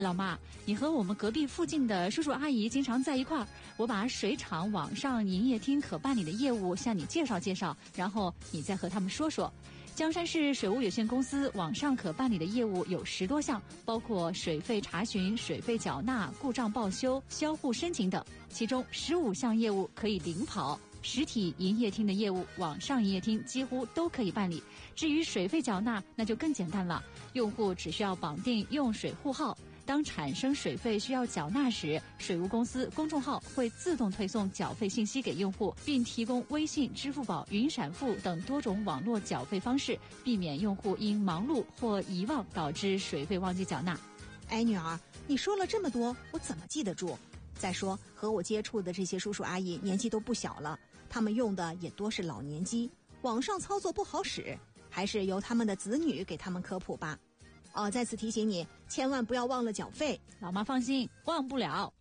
老妈，你和我们隔壁附近的叔叔阿姨经常在一块儿，我把水厂网上营业厅可办理的业务向你介绍介绍，然后你再和他们说说。江山市水务有限公司网上可办理的业务有10多项，包括水费查询、水费缴纳、故障报修、销户申请等，其中15项业务可以零跑。实体营业厅的业务，网上营业厅几乎都可以办理。至于水费缴纳，那就更简单了，用户只需要绑定用水户号。当产生水费需要缴纳时，水务公司公众号会自动推送缴费信息给用户，并提供微信、支付宝、云闪付等多种网络缴费方式，避免用户因忙碌或遗忘导致水费忘记缴纳。 哎，女儿，你说了这么多，我怎么记得住？再说，和我接触的这些叔叔阿姨年纪都不小了，他们用的也多是老年机，网上操作不好使，还是由他们的子女给他们科普吧。在此提醒你，千万不要忘了缴费。 老妈放心，忘不了。